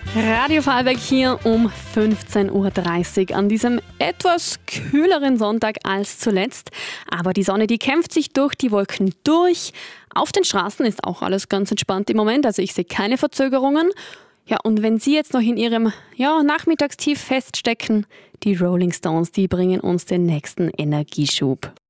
Radio Vorarlberg hier um 15.30 Uhr an diesem etwas kühleren Sonntag als zuletzt. Aber die Sonne, die kämpft sich durch die Wolken durch. Auf den Straßen ist auch alles ganz entspannt im Moment, also ich sehe keine Verzögerungen. Ja, und wenn Sie jetzt noch in Ihrem Nachmittagstief feststecken, die Rolling Stones, die bringen uns den nächsten Energieschub.